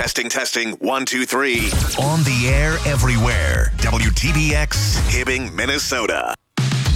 Testing. 1, 2, 3. On the air everywhere. WTBX, Hibbing, Minnesota.